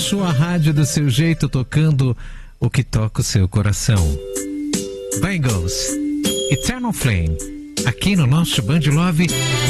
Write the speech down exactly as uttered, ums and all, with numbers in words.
sua rádio do seu jeito, tocando o que toca o seu coração. Bangles, Eternal Flame, aqui no nosso Band Love